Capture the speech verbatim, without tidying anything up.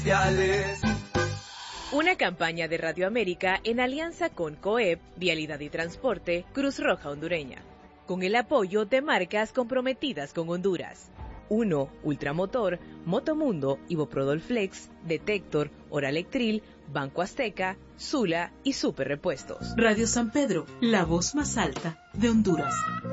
Una campaña de Radio América en alianza con COEP, Vialidad y Transporte, Cruz Roja Hondureña, con el apoyo de marcas comprometidas con Honduras. uno. Ultramotor, Motomundo, Iboprodol Flex, Detector, Oralectril, Banco Azteca, Sula y Super Repuestos. Radio San Pedro, la voz más alta de Honduras.